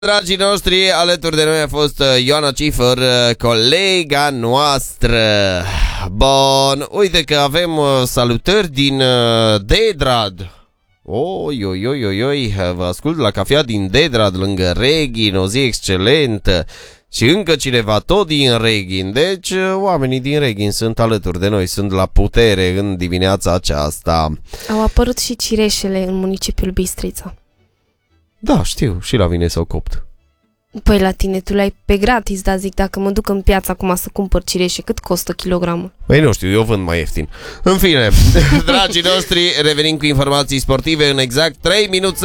Dragii noștri, alături de noi a fost Ioana Cifer, colega noastră. Bun, uite că avem salutări din Dedrad. Oi, vă ascult la cafea din Dedrad, lângă Reghin, o zi excelentă. Și încă cineva tot din Reghin. Deci oamenii din Reghin sunt alături de noi, sunt la putere în dimineața aceasta. Au apărut și cireșele în municipiul Bistrița. Da, știu, și la mine s-au copt. Păi la tine tu le-ai pe gratis, dar zic, dacă mă duc în piață acum să cumpăr cireșe, cât costă kilogramul? Păi nu știu, eu vând mai ieftin. În fine, dragii noștri, revenim cu informații sportive în exact 3 minute.